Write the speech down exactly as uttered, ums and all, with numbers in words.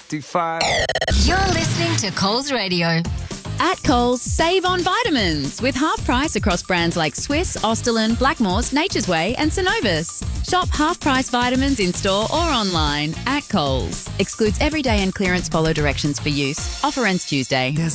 fifty-five. You're listening to Coles Radio. At Coles, save on vitamins with half price across brands like Swiss, Austerlin, Blackmores, Nature's Way and Synovus. Shop half price vitamins in store or online at Coles. Excludes everyday and clearance. Follow directions for use. Offer ends Tuesday. There's